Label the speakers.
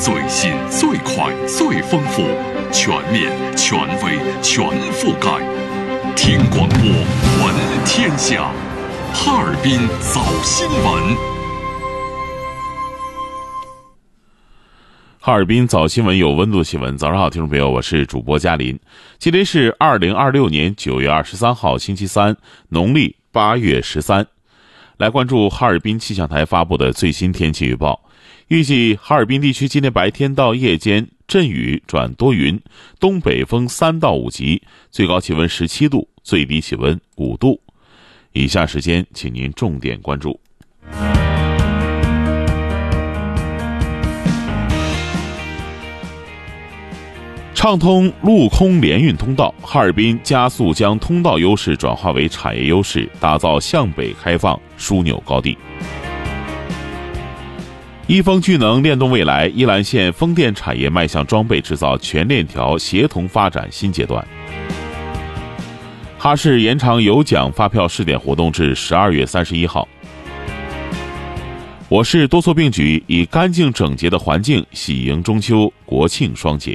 Speaker 1: 最新、最快、最丰富，全面、权威、全覆盖。听广播，闻天下。哈尔滨早新闻。
Speaker 2: 哈尔滨早新闻有温度新闻，早上好，听众朋友，我是主播嘉林。今天是2026年9月23号，星期三，农历8月13。来关注哈尔滨气象台发布的最新天气预报。预计哈尔滨地区今天白天到夜间阵雨转多云，东北风3到5级，最高气温17度，最低气温5度。以下时间，请您重点关注。畅通陆空联运通道，哈尔滨加速将通道优势转化为产业优势，打造向北开放枢纽高地。一风聚能联动未来，依兰县风电产业迈向装备制造全链条协同发展新阶段。哈市延长有奖发票试点活动至12月31号。我市多措并举，以干净整洁的环境喜迎中秋、国庆双节。